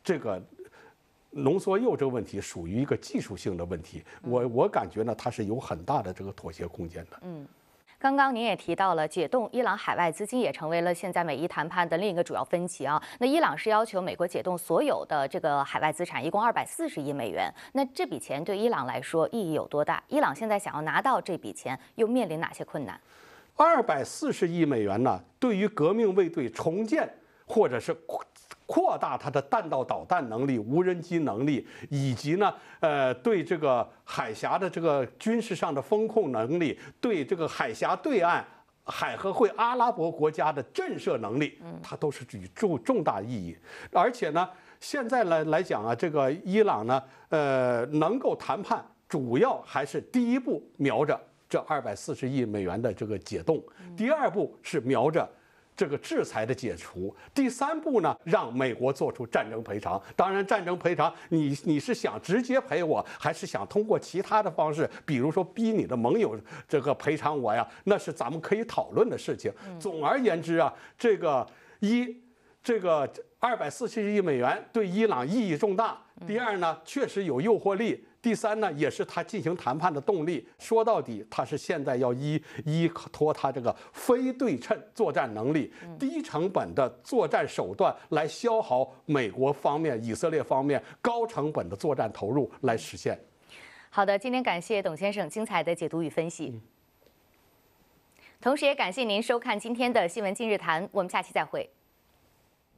这个浓缩铀这个问题属于一个技术性的问题，我感觉呢，它是有很大的这个妥协空间的。 刚刚您也提到了解冻伊朗海外资金，也成为了现在美伊谈判的另一个主要分歧啊。那伊朗是要求美国解冻所有的这个海外资产，一共240亿美元。那这笔钱对伊朗来说意义有多大？伊朗现在想要拿到这笔钱，又面临哪些困难 ？240亿美元呢，对于革命卫队重建或者是扩大它的弹道导弹能力、无人机能力，以及呢，对这个海峡的这个军事上的风控能力，对这个海峡对岸海合会阿拉伯国家的震慑能力，它都是具重大意义。而且呢，现在来讲啊，这个伊朗呢，能够谈判，主要还是第一步瞄着这240亿美元的这个解冻，第二步是瞄着这个制裁的解除，第三步呢，让美国做出战争赔偿。当然，战争赔偿你是想直接赔我，还是想通过其他的方式，比如说逼你的盟友这个赔偿我呀？那是咱们可以讨论的事情。总而言之啊，这个240亿美元对伊朗意义重大。第二呢，确实有诱惑力。第三呢，也是他进行谈判的动力。说到底，他是现在要依托他这个非对称作战能力、低成本的作战手段来消耗美国方面、以色列方面高成本的作战投入来实现。 好的，今天感谢董先生精彩的解读与分析，同时也感谢您收看今天的新闻今日谈，我们下期再会。